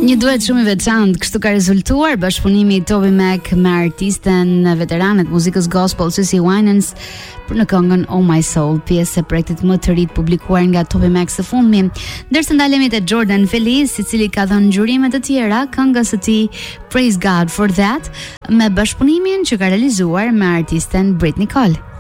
Një duet shumë i veçantë, kështu ka rezultuar bashkëpunimi i Toby Mac me artisten veteranët muzikës gospel CeCe Winans për në këngën Oh My Soul, pjesë e projektit më të ri publikuar nga Toby Mac së fundmi. Ndërsa ndalemi te Jordan Feliz, i cili ka dhënë ngjyrime të tjera këngës së tij Praise God for That, me bashkëpunimin që ka realizuar me artisten Brit Nicole.